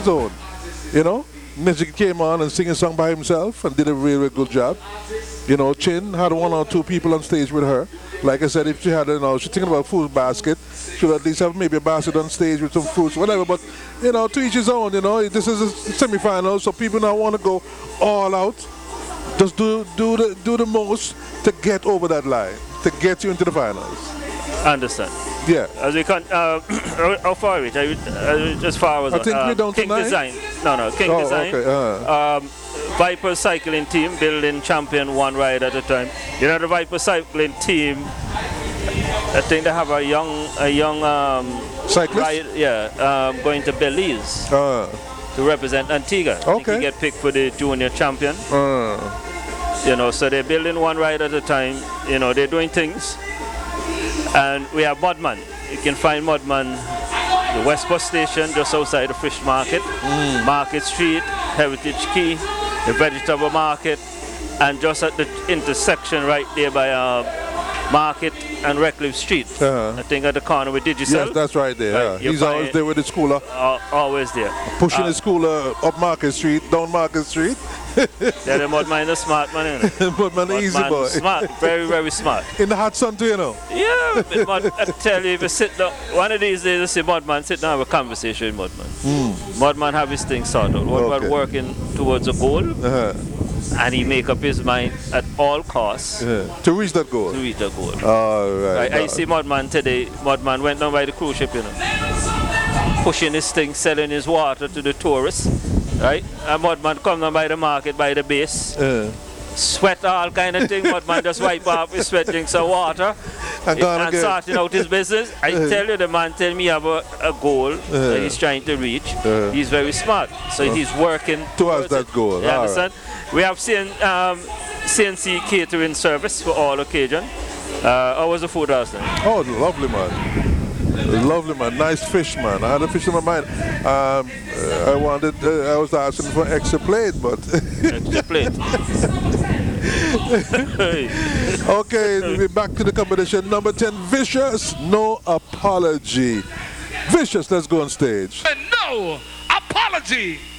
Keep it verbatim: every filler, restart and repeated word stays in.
his own. You know, Magic came on and sang a song by himself and did a really, really good job. You know, Chin had one or two people on stage with her. Like I said, if she had, you know, she's thinking about food basket, she would at least have maybe a basket on stage with some fruits, whatever. But, you know, to each his own, you know. This is a semi-final, so people now want to go all out. Just do do the do the most to get over that line, to get you into the finals. Understand. Yeah. As we can, uh, how far is it? Are you, are you as far as I think uh, we're down to King nine. Design? No, no, King Oh, Design. okay, uh. Um, Viper Cycling Team building champion one ride at a time. You know the Viper Cycling Team. I think they have a young a young um, cyclist. Ride, yeah, um, going to Belize Uh. to represent Antigua. I think Okay. he get picked for the junior champion. Uh. You know, so they're building one ride at a time. You know, they're doing things. And we have Mudman. You can find Mudman, the West Bus Station, just outside the Fish Market, Mm. Market Street, Heritage Key, the Vegetable Market, and just at the intersection right there by uh, Market and Redcliffe Street. Uh-huh. I think at the corner with Digicel. Yes, that's right there. Right, Yeah. you He's always find- there with the schooler, Uh, always there. pushing Uh, his schooler up Market Street, down Market Street. They're the Mudman, the smart man, isn't it? But man, easy Mudman, boy. smart, very, very smart. In the hot sun too, you know. Yeah, but Mud, I tell you, if you sit down, one of these days, you see Mudman sit down and have a conversation with Mudman. Mm. Mudman have his thing sorted. Mudman Okay. working towards a goal, Uh-huh. and he make up his mind at all costs Yeah. To reach that goal. to reach the goal. All right. I, I see Mudman today. Mudman went down by the cruise ship, you know, pushing his thing, selling his water to the tourists, right? And Mudman come down by the market, by the base, Uh, sweat all kind of thing. Mudman just wipe off his sweat, drink some water, and gone and again. sorting out his business. I tell you, the man tell me have a, a goal that he's trying to reach. Uh. He's very smart, so he's working Towards that it. goal. You All understand? We have seen um, C N C catering service for all occasion. Uh, how was the food last night? Oh, lovely man. Lovely man. Nice fish, man. I had a fish in my mind. Um, uh, I wanted, uh, I was asking for extra plate, but. Extra plate. Okay, we're back to the competition. Number ten, Vicious, No Apology. Vicious, let's go on stage. No apology.